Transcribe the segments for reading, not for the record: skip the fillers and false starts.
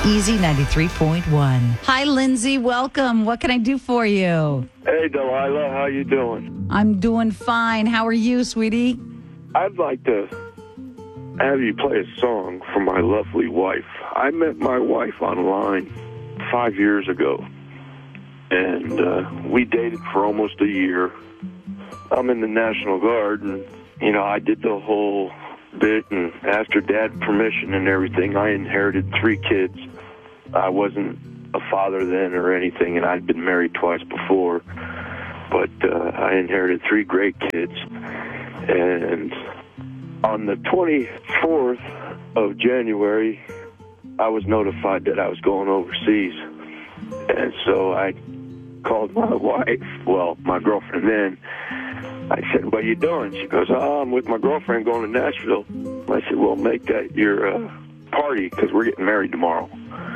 Easy 93.1. Hi, Lindsay. Welcome. What can I do for you? Hey, Delilah. How you doing? I'm doing fine. How are you, sweetie? I'd like to have you play a song for my lovely wife. I met my wife online 5 years ago, and we dated for almost a year. I'm in the National Guard, and, I did the whole bit, and after Dad's permission and everything, I inherited 3 kids. I wasn't a father then or anything, and I'd been married twice before, but I inherited 3 great kids. And on the 24th of January, I was notified that I was going overseas. And so I called my wife, my girlfriend then. I said, "What are you doing?" She goes, "Oh, I'm with my girlfriend going to Nashville." I said, "Well, make that your party because we're getting married tomorrow."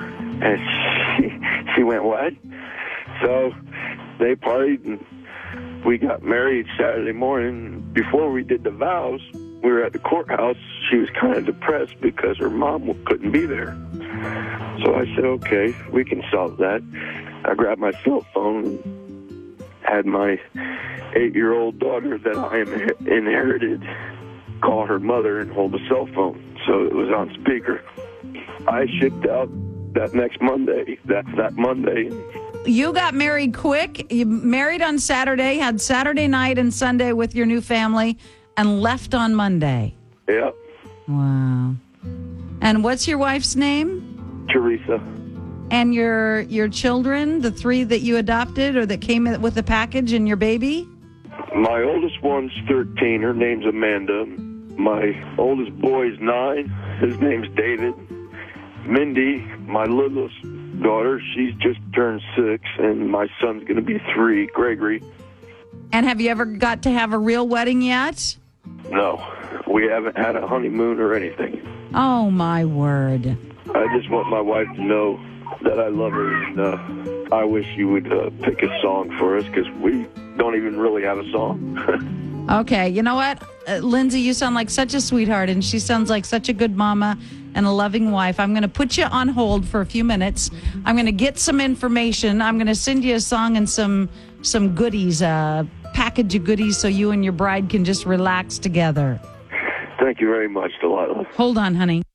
And she went, "What?" So they partied, and we got married Saturday morning. Before we did the vows, we were at the courthouse. She was kind of depressed because her mom couldn't be there. So I said, "Okay, we can solve that." I grabbed my cell phone and had my 8-year-old daughter that I inherited call her mother and hold the cell phone. So it was on speaker. I shipped out that next Monday. That's that Monday. You got married quick. You married on Saturday, had Saturday night and Sunday with your new family, and left on Monday. Yeah. Wow. And what's your wife's name? Teresa. And your children, the 3 that you adopted or that came with the package, and your baby? My oldest one's 13. Her name's Amanda. My oldest boy's 9. His name's David. Mindy, my littlest daughter, she's just turned 6, and my son's going to be 3, Gregory. And have you ever got to have a real wedding yet? No, we haven't had a honeymoon or anything. Oh, my word. I just want my wife to know that I love her, and I wish you would pick a song for us because we don't even really have a song. Okay, you know what? Lindsay, you sound like such a sweetheart, and she sounds like such a good mama and a loving wife. I'm going to put you on hold for a few minutes. I'm going to get some information. I'm going to send you a song and some goodies, a package of goodies so you and your bride can just relax together. Thank you very much, Delilah. Hold on, honey.